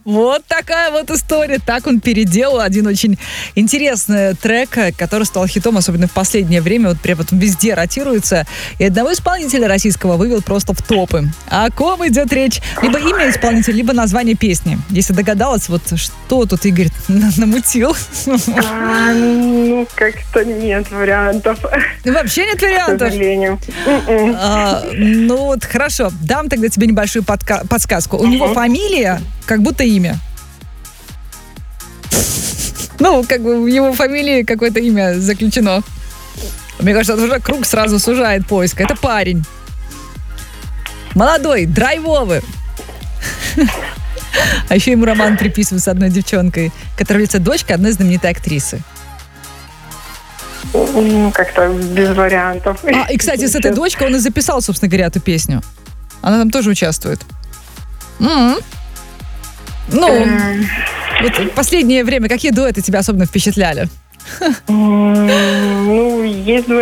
Вот такая вот история. Так он переделал один очень интересный трек, который стал хитом, особенно в последнее время. Вот прям вот везде ротируется. И одного исполнителя российского вывел просто в топы. О ком идет речь? Либо имя исполнителя, либо название песни. Если догадалась, вот что тут Игорь намутил? Ну, как-то нет вариантов. Вообще нет вариантов? К сожалению. Ну вот, хорошо. Дам тогда тебе небольшую подсказку. У него фамилия, как будто имя. Ну, как бы в его фамилии какое-то имя заключено. Мне кажется, это уже круг сразу сужает поиск. Это парень. Молодой, драйвовый. А еще ему роман приписывают с одной девчонкой, которая является дочкой одной знаменитой актрисы. Как-то без вариантов. И, кстати, с этой дочкой он и записал, собственно говоря, эту песню. Она там тоже участвует. Ну, вот в последнее время какие дуэты тебя особенно впечатляли? Ну, есть дуэты.